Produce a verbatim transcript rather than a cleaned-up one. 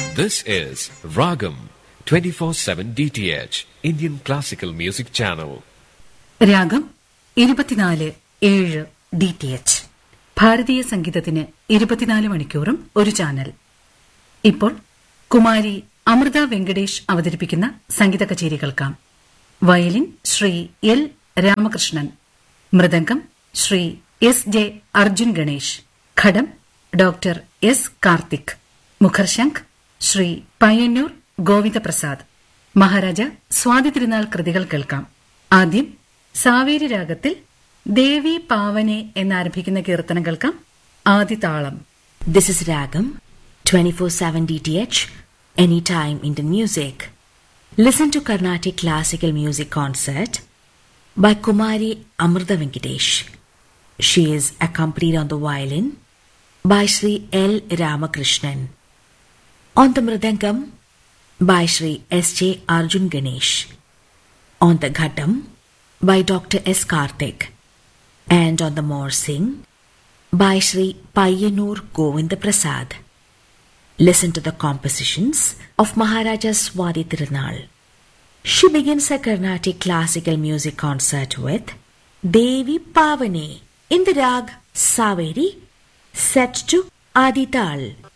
This is Ragam twenty-four seven D T H Indian Classical Music Channel. രാഗം ഇരുപത്തിനാല് ഏഴ് D T H ഭാരതീയ സംഗീതത്തിന് ഇരുപത്തിനാല് മണിക്കൂറും ഒരു ചാനൽ. ഇപ്പോൾ കുമാരി അമൃത വെങ്കടേഷ് അവതരിപ്പിക്കുന്ന സംഗീത കച്ചേരി കേൾക്കാം. Violin Shri L Ramakrishnan, mridangam Shri S J Arjun Ganesh, ഘടം ഡോക്ടർ എസ് കാർത്തിക്, മുഖർശംഖ് ശ്രീ പയ്യന്നൂർ ഗോവിന്ദപ്രസാദ്. മഹാരാജ സ്വാതി തിരുനാൾ കൃതികൾ കേൾക്കാം. ആദ്യം സാവേരി രാഗത്തിൽ ദേവി പാവനെ എന്നാരംഭിക്കുന്ന കീർത്തനം കേൾക്കാം. ആദിതാളം. This is Ragam twenty-four seven D T H, Anytime Indian Music. Listen to Carnatic Classical Music Concert by Kumari Amrita Venkatesh. She is accompanied on the violin by Shri L. Ramakrishnan. On the mridangam by Shri S J Arjun Ganesh. On the ghatam by Doctor S. Karthik. And on the morsing by Shri Payyanur Govinda Prasad. Listen to the compositions of Maharaja Swati Tirunal. She begins her Carnatic classical music concert with Devi Pavane in the rag Saveri, set to Adital.